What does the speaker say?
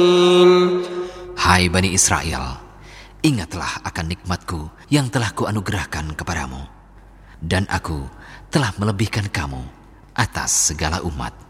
Hai Bani Israel, ingatlah akan nikmatku yang telah kuanugerahkan kepadamu, dan aku telah melebihkan kamu atas segala umat.